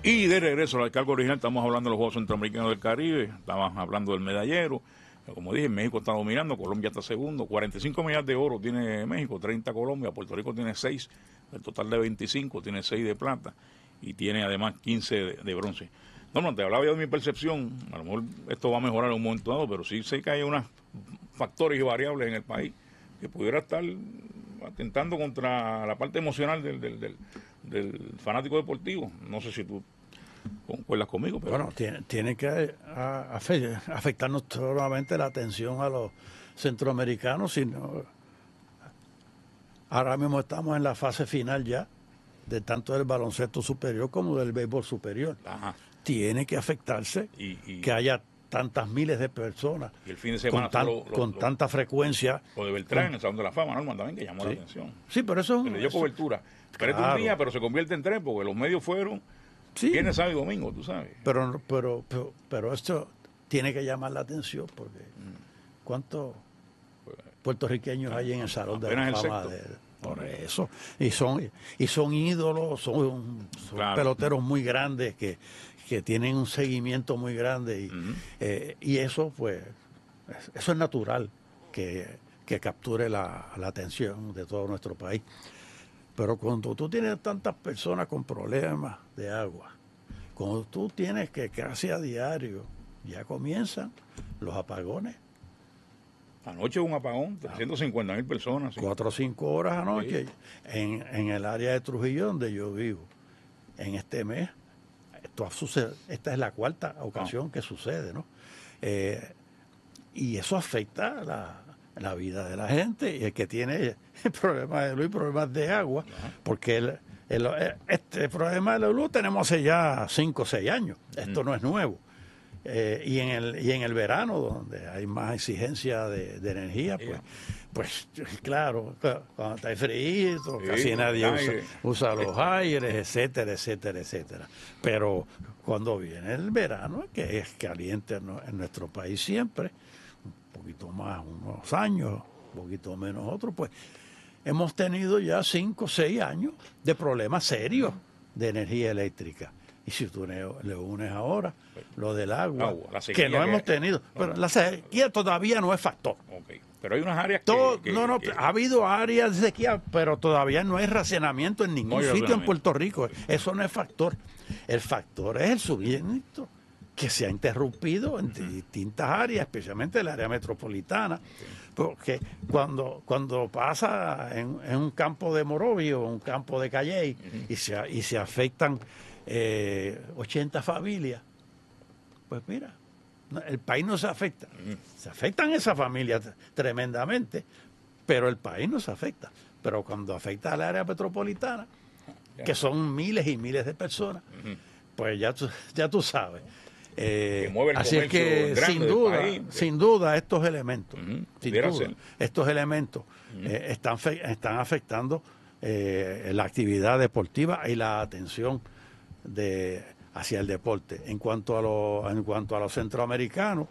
Y de regreso al cargo original, estamos hablando de los Juegos Centroamericanos del Caribe, estamos hablando del medallero. Como dije, México está dominando, Colombia está segundo, 45 medallas de oro tiene México, 30 Colombia, Puerto Rico tiene 6, el total de 25, tiene 6 de plata y tiene además 15 de bronce. No, te hablaba yo de mi percepción, a lo mejor esto va a mejorar en un momento dado, pero sí sé que hay unos factores y variables en el país que pudiera estar atentando contra la parte emocional del fanático deportivo. No sé si tú concuerdas conmigo. Pero... Bueno, tiene que afectarnos solamente la atención a los centroamericanos, sino ahora mismo estamos en la fase final ya, de tanto del baloncesto superior como del béisbol superior. Ajá. Tiene que afectarse que haya tantas miles de personas y el fin de semana con tanta frecuencia. Lo de Beltrán en el Salón de la Fama, Norman, también, que llamó la atención. Sí, pero eso... Que le dio cobertura. Pero es un día, pero se convierte en 3, porque los medios fueron viernes, sábado y domingo, tú sabes. Pero esto tiene que llamar la atención, porque ¿cuántos puertorriqueños hay en el Salón de la Fama? Por eso. Y son ídolos, son peloteros muy grandes que tienen un seguimiento muy grande y eso, pues, eso es natural que capture la atención de todo nuestro país. Pero cuando tú tienes tantas personas con problemas de agua, cuando tú tienes que casi a diario ya comienzan los apagones. Anoche un apagón, 350,000 personas. 4 o 5 horas anoche en el área de Trujillo donde yo vivo. En este mes, esta es la 4ª ocasión que sucede, ¿no? Y eso afecta la vida de la gente, y el que tiene problemas de luz y problemas de agua, porque este problema de la luz tenemos hace ya 5 o 6 años, esto no es nuevo. Y en el verano, donde hay más exigencia de energía, pues claro, cuando está frío, casi nadie usa los aires, etcétera, etcétera, etcétera. Pero cuando viene el verano, que es caliente en nuestro país siempre, un poquito más unos años, un poquito menos otros, pues hemos tenido ya 5 o 6 años de problemas serios de energía eléctrica. Y si tú le unes ahora lo del agua, que no hemos tenido, pero la sequía todavía no es factor. Pero hay unas áreas ha habido áreas de sequía, pero todavía no hay racionamiento en ningún sitio en Puerto Rico. Eso no es factor. El factor es el suministro, que se ha interrumpido en distintas áreas, especialmente en el área metropolitana, porque cuando pasa en un campo de Morovi o un campo de Calley y se afectan 80 familias, pues mira, el país no se afecta. Se afectan esas familias tremendamente, pero el país no se afecta. Pero cuando afecta al área metropolitana, que son miles y miles de personas, pues ya tú sabes. Así es que sin duda estos elementos, están afectando la actividad deportiva y la atención hacia el deporte. En cuanto a los centroamericanos,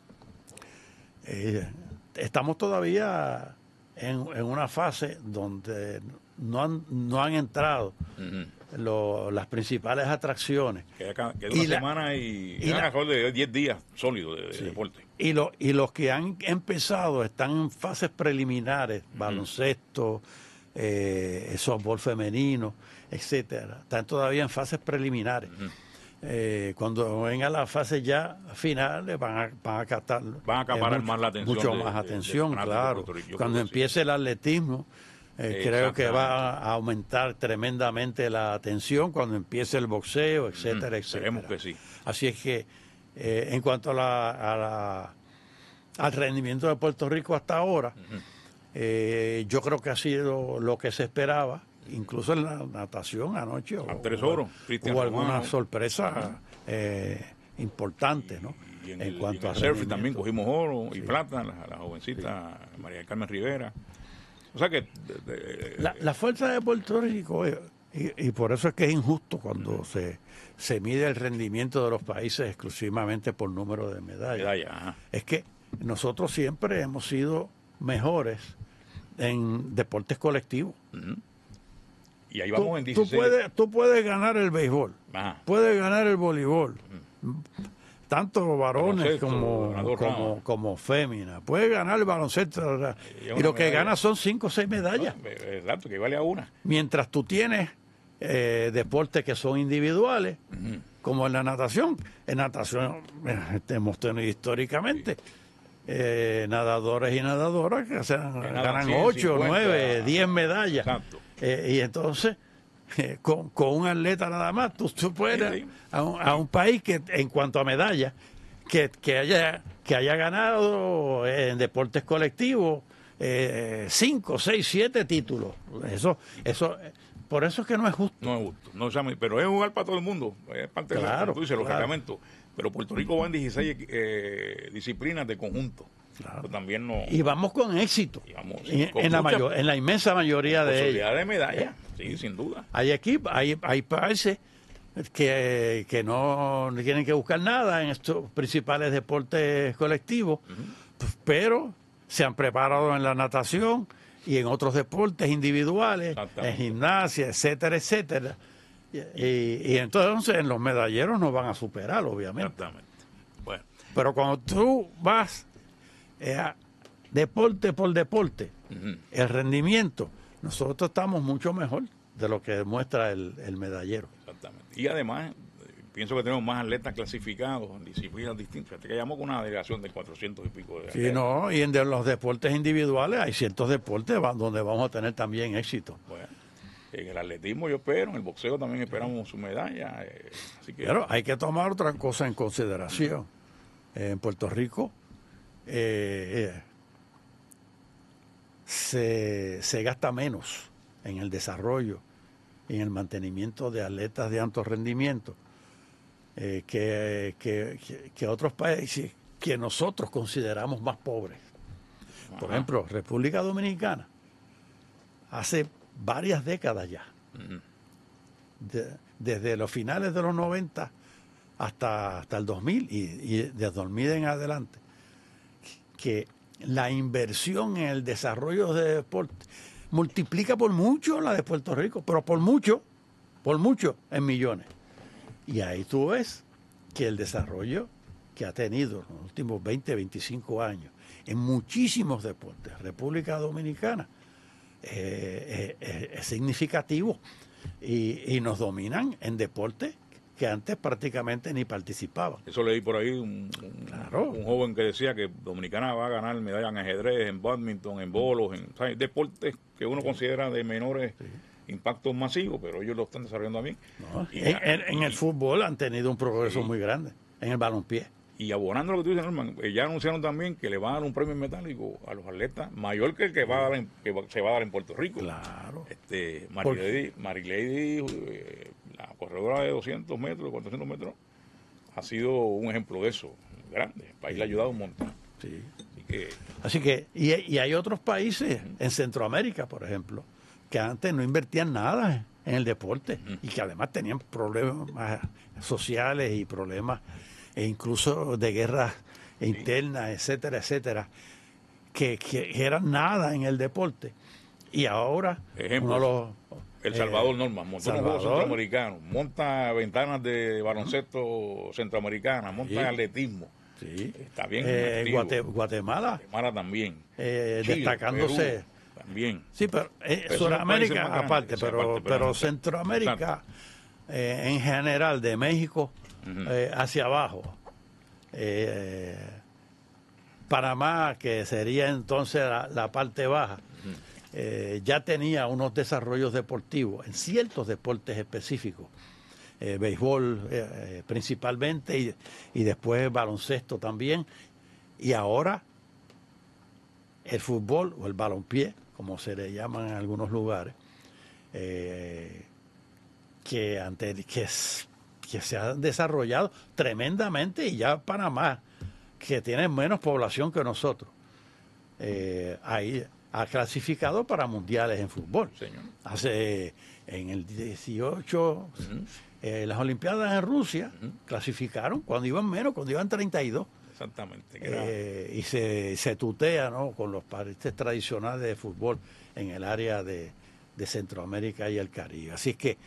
estamos todavía en una fase donde no han entrado las principales atracciones. Queda una semana y alrededor de 10 días sólidos de deporte. Y los que han empezado están en fases preliminares, baloncesto, softball femenino, etcétera. Están todavía en fases preliminares. Cuando venga la fase ya finales van a captar más la atención, mucho más atención, claro. Cuando empiece el atletismo, creo que va a aumentar tremendamente la atención cuando empiece el boxeo, etcétera, etcétera. Esperemos que sí. Así es que en cuanto al rendimiento de Puerto Rico hasta ahora, yo creo que ha sido lo que se esperaba. Incluso en la natación anoche hubo alguna sorpresa importante, ¿no? Y en cuanto a surf también cogimos oro y plata, la jovencita María del Carmen Rivera. O sea que la fuerza de Puerto Rico, y por eso es que es injusto cuando se mide el rendimiento de los países exclusivamente por número de medallas. Es que nosotros siempre hemos sido mejores en deportes colectivos. Y ahí vamos en 16. Tú puedes ganar el béisbol, Ajá. puedes ganar el voleibol, tanto varones Baloncesto, como féminas. Puedes ganar el baloncesto y lo que ganas son 5 o 6 medallas. Exacto, que vale a una. Mientras tú tienes deportes que son individuales, como en la natación. En natación hemos tenido históricamente nadadores y nadadoras que ganan 8, 9, 10 medallas. Exacto. Y entonces, con un atleta nada más, tú puedes a un país que, en cuanto a medallas, que haya ganado en deportes colectivos 5, 6, 7 títulos. Por eso es que no es justo. No es justo. Pero es jugar para todo el mundo. Es parte de tú dices, los reglamentos. Pero Puerto Rico va en 16 disciplinas de conjunto. Claro. Pues también no. Y vamos con éxito. Con En la inmensa mayoría de ellas. De medalla, sí, sin duda. Hay países que no tienen que buscar nada en estos principales deportes colectivos, pero se han preparado en la natación y en otros deportes individuales, en gimnasia, etcétera, etcétera. Y entonces en los medalleros nos van a superar, obviamente. Exactamente. Bueno. Pero cuando tú vas deporte por deporte, el rendimiento, nosotros estamos mucho mejor de lo que demuestra el medallero. Exactamente. Y además, pienso que tenemos más atletas clasificados en disciplinas distintas. Fíjate que llamamos con una delegación de 400 y pico de atletas. Sí, no, y en los deportes individuales hay ciertos deportes donde vamos a tener también éxito. Bueno, en el atletismo yo espero, en el boxeo también esperamos su medalla. Así que... Pero hay que tomar otra cosa en consideración. En Puerto Rico se gasta menos en el desarrollo y en el mantenimiento de atletas de alto rendimiento que otros países que nosotros consideramos más pobres. Por ejemplo, República Dominicana, hace varias décadas ya, desde los finales de los 90 hasta el 2000 y de 2000 en adelante, que la inversión en el desarrollo de deporte multiplica por mucho la de Puerto Rico, pero por mucho en millones. Y ahí tú ves que el desarrollo que ha tenido en los últimos 20, 25 años en muchísimos deportes, República Dominicana, es significativo y nos dominan en deportes que antes prácticamente ni participaban. Eso leí por ahí un joven que decía que Dominicana va a ganar medallas en ajedrez, en badminton, en bolos, en deportes que uno considera de menores impactos masivos, pero ellos lo están desarrollando bien. No, en el fútbol han tenido un progreso muy grande, en el balompié. Y abonando lo que tú dices, Norman, ya anunciaron también que le van a dar un premio metálico a los atletas mayor que el que se va a dar en Puerto Rico. Claro. Marilady, la corredora de 200 metros, 400 metros, ha sido un ejemplo de eso, grande. El país le ha ayudado un montón. Sí. Así que y hay otros países, en Centroamérica, por ejemplo, que antes no invertían nada en el deporte y que además tenían problemas sociales y problemas e incluso de guerras internas, etcétera, etcétera, que eran nada en el deporte. Y ahora ejemplo, El Salvador, Norman, monta un juego centroamericano, monta ventanas de baloncesto centroamericana, monta atletismo. Sí. Está bien. Guatemala también. Chile, destacándose. Perú, también. Sí, pero Sudamérica aparte, pero Centroamérica en general, de México hacia abajo. Panamá, que sería entonces la parte baja, ya tenía unos desarrollos deportivos en ciertos deportes específicos. Béisbol principalmente y después baloncesto también. Y ahora el fútbol o el balompié, como se le llama en algunos lugares, que se ha desarrollado tremendamente, y ya Panamá, que tiene menos población que nosotros, ahí ha clasificado para mundiales en fútbol. Señor. Hace en el 18 las Olimpiadas en Rusia clasificaron cuando iban 32. Exactamente. Y se tutea, ¿no?, con los países tradicionales de fútbol en el área de de Centroamérica y el Caribe. Así que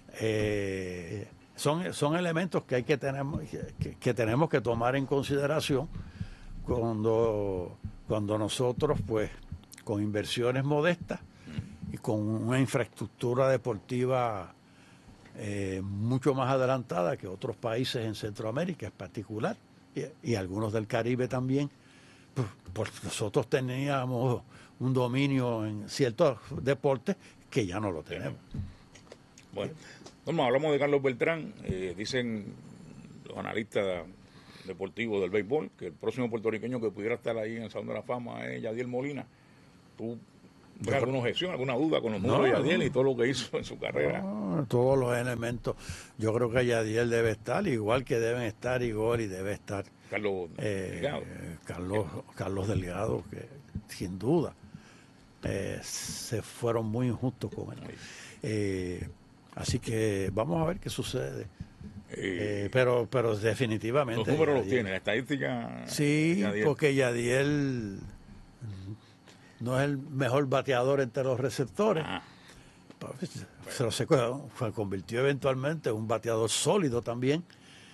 son elementos que tenemos que tomar en consideración cuando nosotros, pues, con inversiones modestas y con una infraestructura deportiva mucho más adelantada que otros países en Centroamérica en particular, y algunos del Caribe también, pues nosotros teníamos un dominio en ciertos deportes que ya no lo tenemos. Bueno, Norma, hablamos de Carlos Beltrán. Dicen los analistas deportivos del béisbol que el próximo puertorriqueño que pudiera estar ahí en el Salón de la Fama es Yadiel Molina. ¿Tú ves alguna objeción, alguna duda con los números de Yadiel y todo lo que hizo en su carrera? No, todos los elementos. Yo creo que Yadiel debe estar, igual que deben estar Igor y debe estar Carlos Delgado. Carlos Delgado, que sin duda se fueron muy injustos con él. Así que vamos a ver qué sucede. Pero definitivamente los números los tiene, la estadística. Sí, porque Yadiel no es el mejor bateador entre los receptores. Pero se convirtió eventualmente en un bateador sólido también.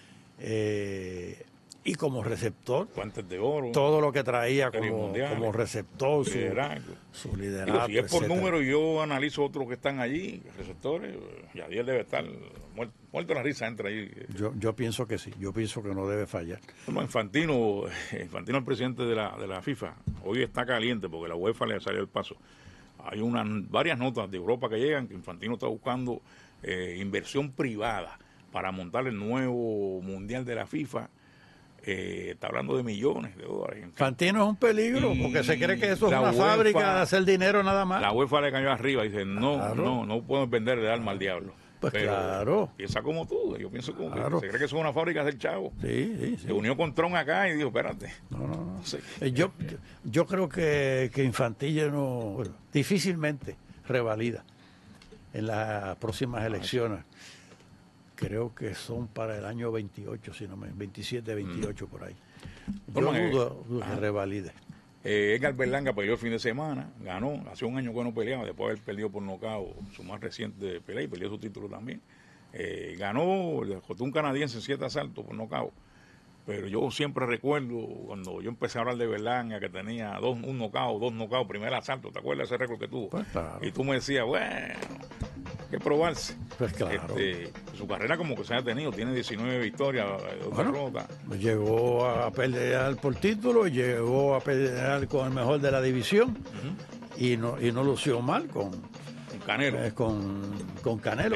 Y como receptor, guantes de oro, todo lo que traía como receptor, su liderazgo. Si es por número, yo analizo otros que están allí, receptores, Yadiel debe estar muerto la risa, entra ahí. Yo pienso que sí, yo pienso que no debe fallar. Infantino, el presidente de la FIFA, hoy está caliente porque la UEFA le salió el paso. Hay varias notas de Europa que llegan que Infantino está buscando inversión privada para montar el nuevo mundial de la FIFA. Está hablando de millones de dólares. Infantino es un peligro porque se cree que eso es una fábrica de hacer dinero nada más. La UEFA le cayó arriba y dice, no pueden vender el alma al diablo. Pues pero claro. Piensa como tú, yo pienso como que se cree que eso es una fábrica del chavo. Sí. Se unió con Tron acá y dijo, espérate. No. Sí. Yo creo que Infantino difícilmente revalida en las próximas elecciones. Creo que son para el año 28, si no me 27, 28 por ahí. Yo dudo que revalide. Edgar Berlanga peleó el fin de semana, ganó, hace un año que no peleaba, después de haber perdido por nocaut su más reciente pelea y perdió su título también. Ganó, le costó un canadiense en 7 asaltos por nocaut. Pero yo siempre recuerdo cuando yo empecé a hablar de Berlanga, que tenía un nocaut, 2 knockouts, primer asalto, ¿te acuerdas de ese récord que tuvo? Pues claro. Y tú me decías, bueno, hay que probarse. Pues claro. Su carrera como que se ha tenido, tiene 19 victorias, 2 derrotas. Llegó a pelear por título, llegó a pelear con el mejor de la división y no lució mal con Canelo. Con Canelo.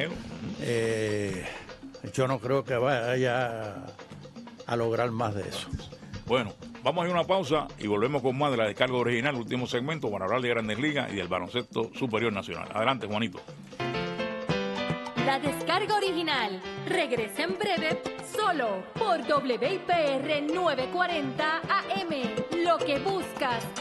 Yo no creo que vaya a lograr más de eso. Bueno, vamos a ir a una pausa y volvemos con más de la descarga original, último segmento para hablar de Grandes Ligas y del baloncesto superior nacional. Adelante, Juanito. La descarga original regresa en breve solo por WIPR 940 AM. Lo que buscas